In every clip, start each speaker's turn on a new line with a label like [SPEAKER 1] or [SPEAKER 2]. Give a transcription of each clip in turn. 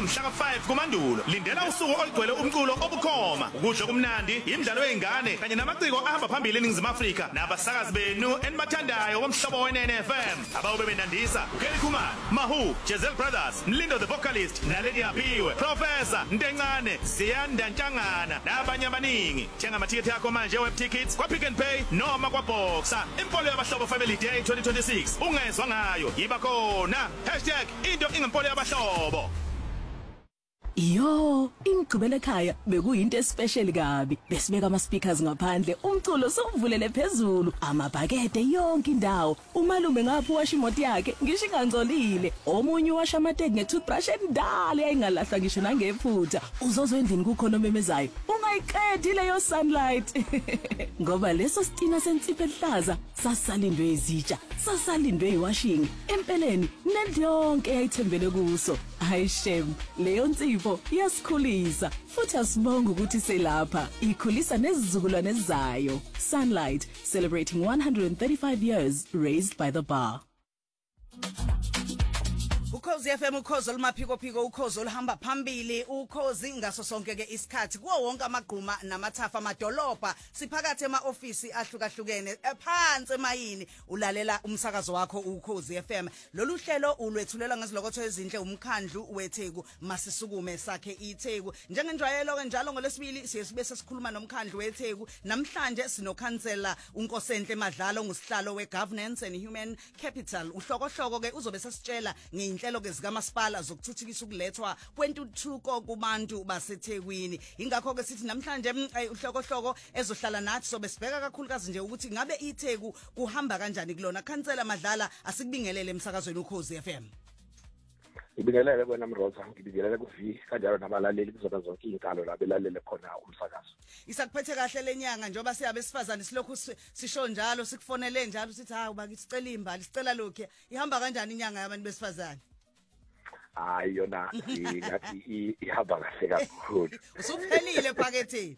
[SPEAKER 1] mhla ka5 kuMandulo. Lindela usuku olugcwele umculo obukhoma, ukudla kumnandi, imidlalo yeingane kanye namaciko ahamba phambili eNingizimu Afrika nabasakazi benu enibathandayo bomhlobo weNFM. Abawube benandisa uKelly Khumalo, Mahu, Jezel Brothers, Mlindo the vocalist, Naledi Aphiwe, Professor Ntencane, Ziyanda Ntshangana nabanye abaningi. Thenga amathikithi akho manje web tickets kwa Pick n Pay noma kwa Boxer. Impolo yabahlobo Family Day 2026 ungezwe ngayo yiba khona #into ingempolo yabahlobo.
[SPEAKER 2] Yo, ingqibele ekhaya bekuyinto especial kabi. Besibeka ama speakers ngaphandle, umculo sovulele phezulu, amabhakede yonke indawo. Umalume ngapho washa imoto yakhe, ngisho ingangcolile. Omunye washa amateki ngetoothbrush endala eyayingalahlwa ngisho nangephutha. Uzozwe endlini kukhona omemezayo. Ungayiqedi leyo sunlight. Ngoba leso sitina sensipho ehlaza sasalindwe izitsha, sasalindwe iwashing. Empeleni nendlu yonke eyayithembele kuso. Hayi shem, leyo nsipho iyasikhulisa futhi asibonga ukuthi selapha ikhulisa nezizukulwane ezizayo. Sunlight, celebrating 135 years raised by the bar.
[SPEAKER 3] Ukhozi FM, ukhozi olumaphiko phiko, ukhozi oluhamba phambili, ukhozi ngaso sonke ke isikhathi kuwo wonke amagquma namathafa amadolobha. Siphakathi ema-ofisi ahlukahlukene ephansi emayini ulalela umsakazo wakho ukhozi FM. Lolu hlelo ulwethulela ngezilokotho ezinhle umkhandlu weTheku Masisukume sakhe iTheku. Njengenjwayelo ke njalo ngolesibili sibe sesikhuluma nomkhandlu weTheku. Namhlanje sinokhansela uNkosenhle Madlala ongusihlalo weGovernance and Human Capital. Uhlokohloko ke uzobe sesitshela ngeinhlelo ke zikamasipala zokuthuthukisa ukulethwa kwentuthuko kubantu baseThekwini. Ingakho ke sithi namhlanje uhlokohloko ezohlala nathi sobe sibheka kakhulukazi nje ukuthi ngabe iTheku kuhamba kanjani kulona. Khansela Madlala, asikubingelele emsakazweni ukhozi FM.
[SPEAKER 4] Ngibingelele kwena Mroza, ngibingelele kuvi kanjalo nabalaleli kuzona zonke inkalo labelalele khona umsakazo.
[SPEAKER 3] Isakuphethe kahle lenyanga njoba siyabe sifazane silokhu sisho njalo sikufonele njalo sithi hayi ubaki sicela imbali sicela lokho. Ihamba kanjani inyanga yabantu besifazane?
[SPEAKER 4] Hayi yona ngathi ihamba kahle kakhulu.
[SPEAKER 3] Usuphelile phaketheni.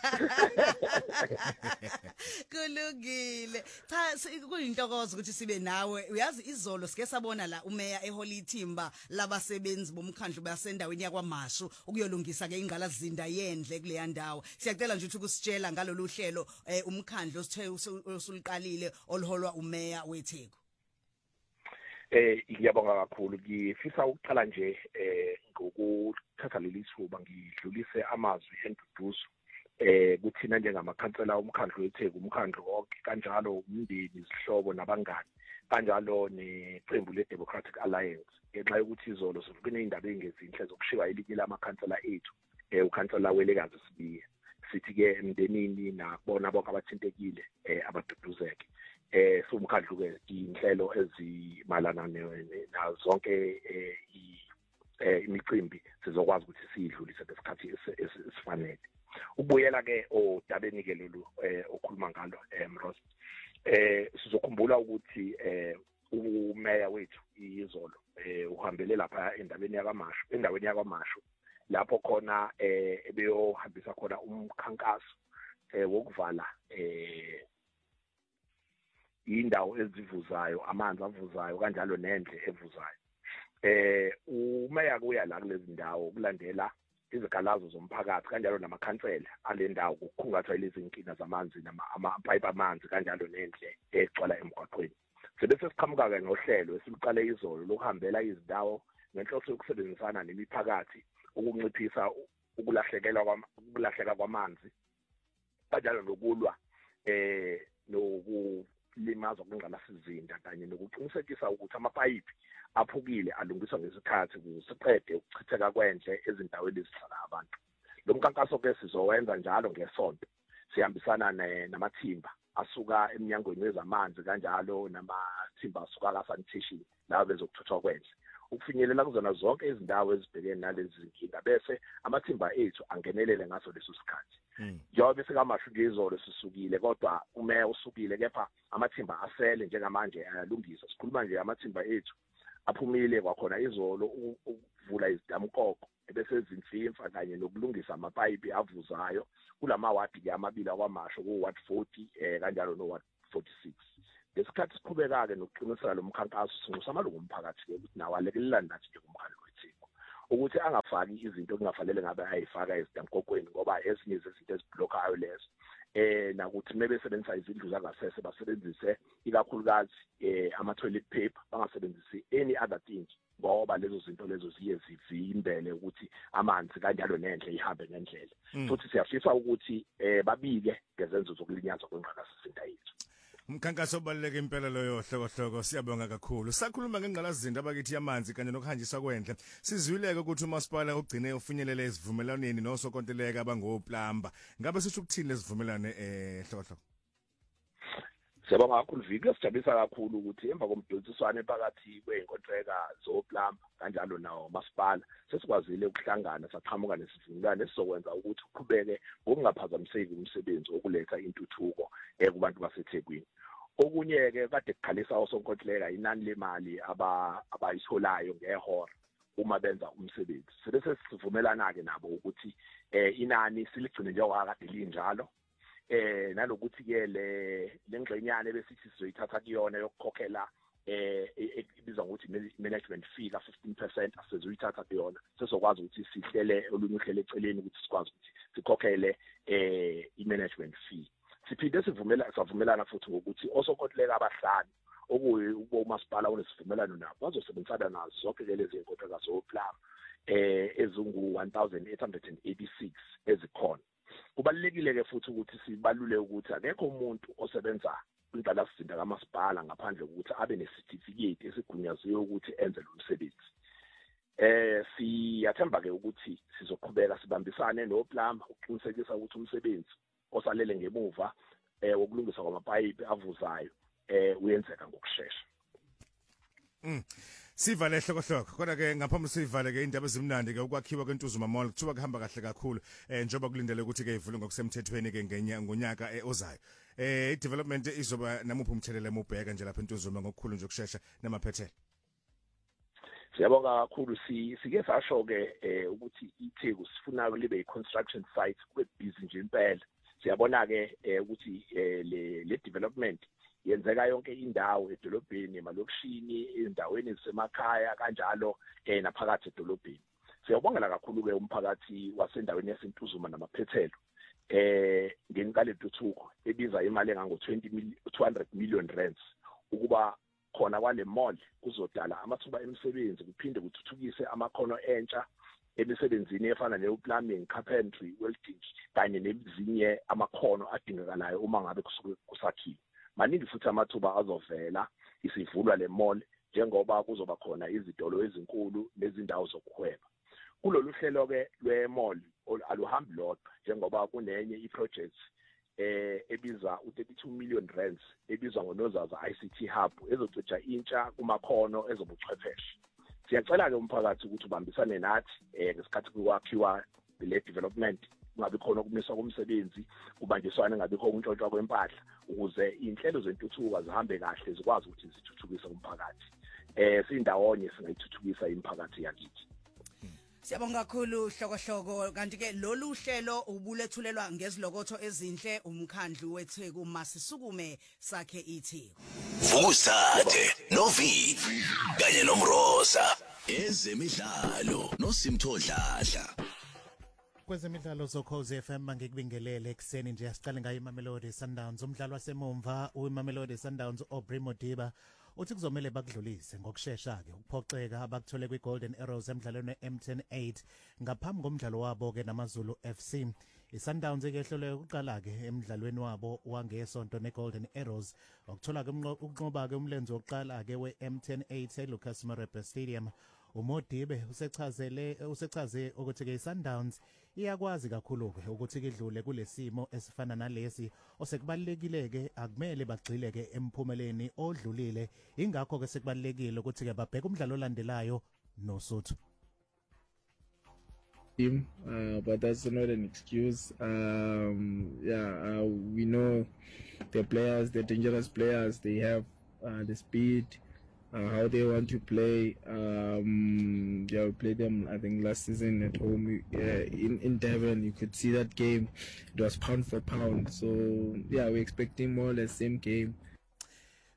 [SPEAKER 3] Kulungile. Cha kuyintokozo ukuthi sibe nawe. Uyazi izolo sike sabona la umeya eHoly Timber labasebenzi bomkhandlu basendaweni yakwaMashu ukuyolungisa ke ingqalazinda yendle kuleya ndawo. Siyacela nje ukuthi ukusitshela ngalolu hlelo umkhandlu osithe usuliqalile oliholwa umeya weTheku.
[SPEAKER 4] Ngiyabonga kakhulu. Ngifisa ukuqala nje ngokuthatha leli thuba ngidlulise amazwi enduduzo kuthina njengamakhansela omkhandlu weTheku, umkhandlu wonke kanjalo umndeni, izihlobo nabangani, kanjalo neqembu leDemocratic Alliance. Ngenxa yokuthi izolo sivukene indaba engezinhle zokushiwa iliki lamakhansela ethu, ukhansela welekazi Sibiya. Sithi ke emndenini nakubona bonke abathintekile abaduduzeke. So umkhandlu ke inhlelo ezimalana na zonke imicimbi sizokwazi ukuthi siyidlulise ngesikhathi esifanele. Ubuyela ke odabeni ke lolu okhuluma ngalo Mroza. Sizokhumbula ukuthi umeya wethu izolo uhambele lapha endaweni yakwaMashu lapho khona ebeyohambisa khona umkhankaso wokuvala indawo ezivuzayo, amanzi avuzayo kanjalo nendle evuzayo. Umeya kuya la kulezi ndawo kulandela izikhalazo zomphakathi kanjalo namakhansela alendawo ukukhungathwa lezi inkinga zamanzi amapipe amanzi kanjalo nendle egcwala emgwaqweni. Sebese siqhamuka ke nohlelo esiqale izolo lokuhambela izindawo ngenhloso yokusebenzisana nemiphakathi ukunciphisa ukulahleka kwamanzi kanjalo nokulwa nokulimaza kwengqalasizinda kanye nokuqinisekisa ukuthi amapayipi aphukile alungiswa ngesikhathi ukuze siqede ukuchitheka kwendle ezindaweni ezihlala abantu. Lo mkankaso ke sizowenza njalo ngesonto sihambisana namathimba asuka eminyangweni wezamanzi kanjalo namathimba asuka ka-sanitation lawo bezokuthuthwa kwendle ukufinyelela kuzona zonke izindawo ezibhekene nalezi zinkinga bese amathimba ethu angenelele ngaso leso sikhathi. Njengoba sikaMashu nje izolo sisukile kodwa umeya usukile kepha amathimba asele njengamanje ayalungisa. Sikhuluma nje amathimba ethu aphumile kwakhona izolo ukuvula izidamkoko ebese izimfimfa kanye nokulungisa amapayipi avuzayo kulamawadi ke amabili akwaMashu ku-Ward 40 kanjalo no-Ward 46. Ngesikhathi siqhubeka ke nokuqinisela lo mkhankaso sinxusa amalungu omphakathi ke ukuthi nawo alekelelana nathi njengomkhandlu weTheku ukuthi angafaki izinto kungafanele ngabe ayifaka ezidankokweni ngoba ezinye izinto eziblokayo lezo nakuthi mebesebenzisa izindlu zangasese basebenzise ikakhulukazi ama-toilet paper bangasebenzisi any other thing ngoba lezo zinto lezo ziye zivimbele ukuthi amanzi kanjalo nendle ihambe ngendlela futhi siyafisa ukuthi babike ngezenzo zokulinyazwa kwengqalasizinda yethu.
[SPEAKER 1] Umkhankaso obaluleke impela loyo hlokohloko siyabonga kakhulu. Sakhuluma ngengqalasizinda abakithi yamanzi kanye nokuhanjiswa kwendle. Sizwileke ukuthi umasipala ugcine ufinyelele isivumelwaneni nosokontileka abangoplamba. Ngabe sisho ukuthini lesivumelane hlokohloko?
[SPEAKER 4] Siyabonga kakhulu Viki, sijabulisa kakhulu ukuthi emva komdodiswane phakathi kweinkontreka zoplamba kanjalo nawo masipala sesikwazile ukuhlangana saqhamuka nesivumelwano esizokwenza ukuthi uqhubeke ngokungaphazamiseki umsebenzi okuletha intuthuko kubantu baseThekwini. Okunye ke kade kuqalisa osonkontileka inani lemali abayitholayo ngehora uma benza umsebenzi. Sebese sivumelana ke nabo ukuthi inani siligcine njengokade linjalo. Nalokuthi ke lengxenyane besithi sizoyithatha kuyona yokukhokhela ibizwa ngokuthi management fee ka 15% asizoyithatha kuyona sesokwazi ukuthi sihlele olunye uhlelo eceleni ukuthi sikwazi ukuthi sikhokhele i-management fee. Siphinde savumelana futhi ngokuthi osonkontileka abahlanu okumasipala onesivumelano nabo bazosebenzisana nazo zonke lezi zinkontileka zoplamba ezingu 1886 ezikhona. Kubalulekile ke futhi ukuthi sibalule ukuthi akekho umuntu osebenza kwingqalasizinda kamasipala ngaphandle kokuthi abe necertificate esigunyaziwe ukuthi enze lo msebenzi. Siyathemba ke ukuthi sizoqhubeka sibambisane noplamba ukuqinisekisa ukuthi umsebenzi osalele ngemuva wokulungisa kwamapayipi avuzayo uyenzeka ngokusheshsha.
[SPEAKER 1] Sivale hlokohloko kodwa ke ngaphambi sivale ke indaba ezimnandi ke ukwakhiwa kweNtuzuma Mall kuthiwa kuhamba kahle kakhulu njengoba kulindele ukuthi ke ivule ngokusemthethweni ke ngonyaka ozayo. I-development izoba namuphi umthelele mubheka nje lapha eNtuzuma ngokukhulu nje ukusheshsha namaphethelo.
[SPEAKER 4] Siyabonga kakhulu sike sasho ke ukuthi iTheku sifuna libe i-construction site kube busy nje impela. Siyabona ke ukuthi le development yenzeka yonke indawo edolobheni emalokishini endaweni ezisemakhaya kanjalo naphakathi edolobheni. Siyabongela kakhulu ke umphakathi wasendaweni yaseNtuzuma namaphethelo ngenkale ntuthuko ebiza imali engango 200 million rands ukuba khona kwale mall kuzodala amathuba emisebenzi kuphinde kuthuthukise amakhono entsha emisebenzini efana ne-plumbing, carpentry, welding kanye nezinye amakhono adingekalayo uma ngabe kusuke kusakhiwe. Maningi futhi amathuba azovela isivulwa le mall njengoba kuzoba khona izitolo ezinkulu nezindawo zokuhweba. Kulolu hlelo ke lwe-mall aluhambi lodwa njengoba kunenye i-project ebiza u32 million rands ebizwa ngoNozaza ICT Hub ezocija intsha kumakhono ezobuchwepheshe. Siyacela ke umphakathi ukuthi ubambisane nathi ngesikhathi kwakhiwa le development ngabe khona ukumiswa komsebenzi kubanjiswana ngabe khona untshontshwa kwempahla ukuze inhlelo zentuthuko zihambe kahle zikwazi ukuthi zithuthukise umphakathi. Sindawonye singayithuthukisa imiphakathi yakithi.
[SPEAKER 3] Siyabonga kakhulu hlokohloko kanti ke lolu hlelo ubulethulelwa ngezilokotho ezinhle umkhandlu weTheku Masisukume sakhe iTheku.
[SPEAKER 5] Vukusathe noVivi kanye noMroza ezemidlalo noSimthodladla.
[SPEAKER 6] Kwezemidlalo zokhozi FM ngikubingelele ekseni nje asiqale ngayo iMamelodi Sundowns umdlalo wasemumva uMamelodi Sundowns Aubrey Modiba uthi kuzomela bakudlulise ngokusheshsha ke ukuphoxeka abakuthole kwiGolden Arrows emidlalweni weM10-8 ngaphambi komdlalo wabo ke namaZulu FC. iSundowns ekehlelwe ukuqala ke emidlalweni wabo wangesonto neGolden Arrows okuthola ke ukunqoba ke umlenze wokuqala ke weM10-8 eLucas Marebe Stadium. uModibe usechaze ukuthi ke iSundowns iyakwazi kakhulu ke ukuthi kidlule kulesimo esifana nalesi osekubalekile ke akumele bagxile ke emphumeleni odlulile ingakho ke sekubalekile ukuthi ke babheke umdlalo olandelayo noSuthu.
[SPEAKER 7] But that's not an excuse. We know the players, the dangerous players, they have the speed, how they want to play. We played them, I think, last season at home in Devon. You could see that game. It was pound for pound. So, we're expecting more or less same game.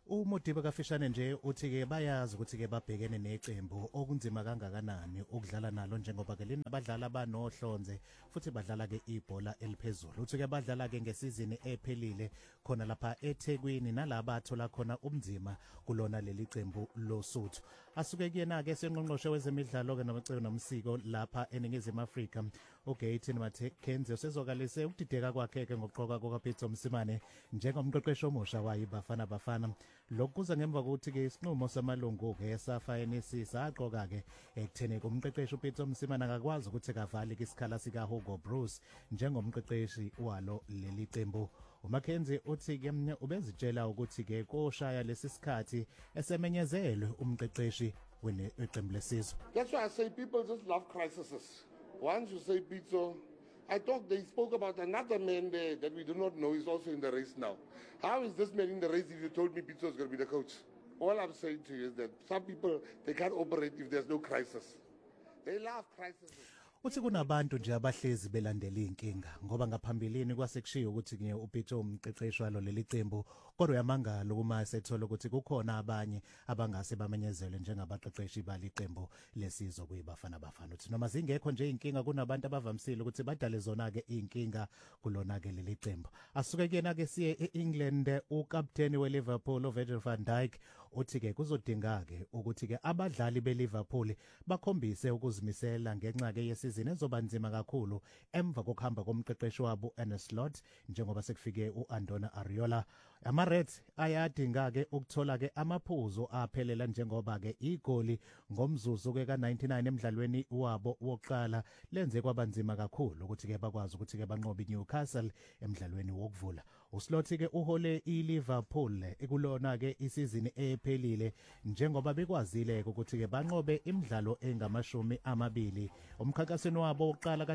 [SPEAKER 6] Umodiba kafishane nje uthi ke bayazi ukuthi ke babhekene neqembu okunzima kangakanani ukudlala nalo njengoba ke linabadlali abanohlonze futhi badlala ke ibhola eliphezulu. Uthi ke badlala ke ngesizini ephelile khona lapha eThekwini nalabo athola khona umzima kulona leli qembu loSuthu. Asuke kuyena ke senqonqoshe wezemidlalo ke namacebo nomsiko lapha eNingizimu Afrika uGaten Mathekenze usezokalise ukudideka kwakhe ke ngokuqoka kwaPeter Msimane njengomqeqeshi omusha wayiBafana Bafana. Lokhu kuza ngemva kokuthi ke isinqumo samalungu ke safa NEC saqoka ke ekutheni kumqeqeshi uPeter Msimane akakwazi ukuthi kavale isikhala sika Hugo Bruce njengomqeqeshi walo leli qembu. uMackenzie uthi ke ubezitshela ukuthi ke koshaya lesi sikhathi esemenyezelwe umqeqeshi weqembu lesizwe.
[SPEAKER 8] That's why I say people just love crises. Once you say Pizzo, I thought they spoke about another man there that we do not know is also in the race now. How is this man in the race if you told me Pizzo is going to be the coach? All I'm saying to you is that some people, they can't operate if there's no crisis. They love crises.
[SPEAKER 6] Uthi kunabantu nje abahlezi belandela inkinga ngoba ngaphambilini kwasekushiya ukuthi ke uPeter umqeqeshi walo leli qembu kodwa yamangalo uma esethola ukuthi kukhona abanye abangase bamenyezelwe njengabaqeqeshi baliqembu lesizwe kuyiBafana Bafana. Uthi noma zingekho nje inkinga kunabantu abavamsile ukuthi badale zona ke inkinga kulona ke leli qembu. Asuke kuyena ke siye eEngland ukapteni weLiverpool uVirgil van Dijk uthi ke kuzodinga ke ukuthi ke abadlali beLiverpool bakhombise ukuzimisela ngenxa ke yesizini ezobanzima kakhulu emva kokuhamba komqeqeshi wabo Ernest Slot njengoba sekufike uAndona Ariola. AmaReds ayadinga ke ukuthola ke amaphuzu aphelela njengoba ke igoli ngomzuzu ke ka99 emidlalweni wabo wokuqala lenze kwabanzima kakhulu ukuthi ke bakwazi ukuthi ke banqobe iNewcastle emidlalweni wokuvula. uSlot ke uhole iLiverpool ekulona ke isizini ephelile njengoba bekwazile ukuthi ke banqobe imidlalo engamashumi amabili umkhankasweni wabo wokuqala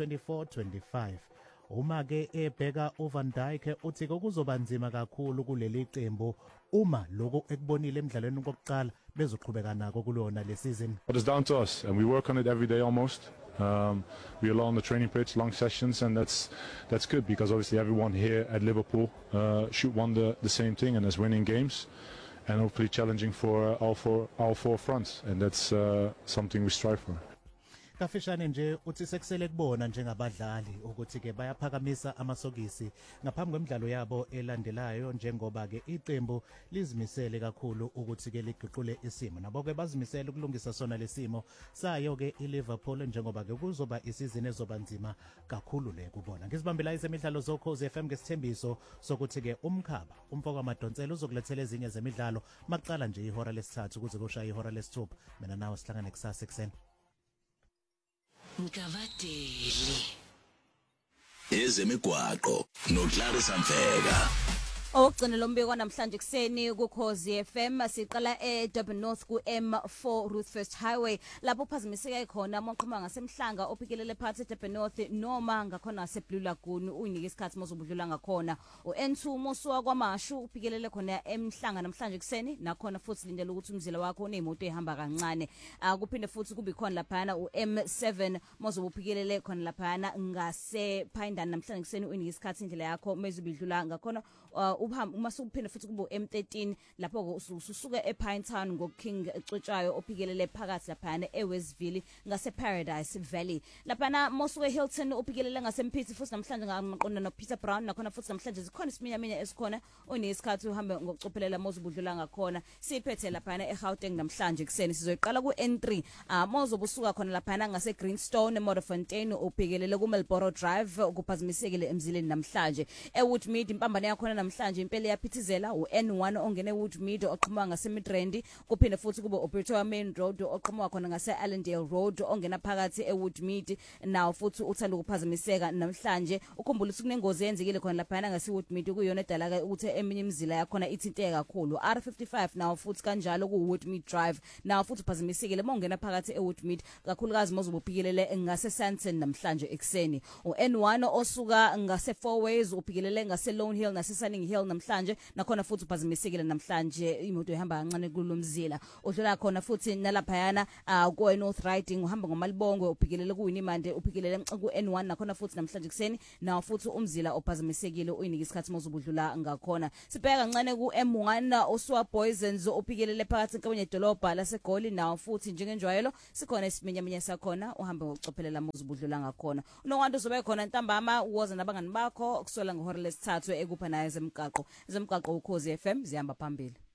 [SPEAKER 6] ka2024-25. Uma ke ebheka uVan Dijk uthi kuzoba nzima kakhulu kuleli qembu uma lokho ekubonile emidlalweni kokuqala bezoqhubeka nako kulona le season.
[SPEAKER 9] But it's down to us and we work on it every day almost. We are on the training pitch, long sessions, and that's good because obviously everyone here at Liverpool should want the same thing, and that's winning games and hopefully challenging for all four fronts, and that's something we strive for.
[SPEAKER 6] Kafishane nje uthi sekusele kubona njengabadlali ukuthi ke bayaphakamisa amasokisi ngaphambi kwemidlalo yabo elandelayo njengoba ke iqembu lizimisele kakhulu ukuthi ke ligiqule isimo nabo ke bazimisele ukulungisa sona lesimo sayo ke iLiverpool njengoba ke kuzoba isizini ezobanzima kakhulu le kubona. Ngizibambela izemidlalo zoKhozi FM ngesithembiso sokuthi ke umkhaba umfoko amadonsela uzokulethela ezinye zemidlalo maqala nje ihora lesithathu kuze kushaya ihora lesithupha. Mina nawe sihlangane kusasa ekseni.
[SPEAKER 5] Mkavadeli ezemigwaqo noClarissa Mfeka.
[SPEAKER 10] Okugcina lombiko namhlanje kuseni kuKhozi FM siqala eDurban North kuM4 Ruthfest Highway lapho phazamiseka khona amaqhuma ngasemhlanga ophikelele phakathi eDurban North noma ngakhona ngaseBlue Lagoon uyinika isikhathi mozobudlula ngakhona uN2 Mosuwa kwaMashu uphikelele khona emhlanga namhlanje kuseni nakhona futhi lindela ukuthi umzila wakho unemoto ehamba kancane akuphinde futhi kube khona laphana uM7 mozobuphikelele khona laphana ngase Phindani namhlanje kuseni uyinika isikhathi indlela yakho mezobudlula ngakhona uma suphinde futhi kubo M13 lapho ususuka ePinetown ngoKing Cwetshayo ophikelele phakathi laphana eWestville ngase Paradise Valley laphana Mosuke Hilton ophikelele ngaseMphithi futhi namhlanje ngamaqonda noPeter Brown nakhona futhi namhlanje zikhona isiminyaminya esikhona onesikhathi uhambe ngokucophelela mozobudlula ngakhona siphethe laphana eGauteng namhlanje kuseni sizoyiqala kuN3 mozobusuka khona laphana ngase Greenstone eModderfontein ophikelele kuMelboro Drive ukuphazimisekile emzileni namhlanje eWoodmead impambano yakho namhlanje impela yaphithizela uN1 ongene Woodmead oqhuma ngase Midrand kuphinde futhi kube Opretoria Main Road oqhuma khona ngase Allendale Road ongena phakathi eWoodmead nawo futhi uthanda ukuphazamiseka namhlanje ukhumbula ukuthi kunengozi yenzekile khona lapha ngase Woodmead kuyona edala ukuthi eminye imizila yakhona ithinteke kakhulu R55 nawo futhi kanjalo kuWoodmead Drive nawo futhi uphazimisekile mongena phakathi eWoodmead kakhulukazi mozobuphikelele ngase Sandton namhlanje ekseni uN1 osuka ngase Four Ways uphikelele ngase Lone Hill nase Sunning Hill Shell namhlanje nakhona futhi uphazamisekile namhlanje imoto ihamba kancane kulomzila udlula khona futhi nalaphayana ku North Riding uhamba ngomalibongwe uphikelele ku Winimande uphikelele ku N1 nakhona futhi namhlanje kuseni nawo futhi umzila ophazamisekile uyinika isikhathi mozubudlula ngakhona sibheka kancane ku M1 Oswa Boysens uphikelele phakathi enkabanye dolobha laseGoli nawo futhi njengenjwayelo sikhona isiminyaminya sakhona uhambe ngokucophelela mozubudlula ngakhona unokwanto uzobe khona ntambama uwoza nabangani bakho kuswela ngehora lesithathu ekupha naye zemgaqo Ukhozi FM zihamba phambili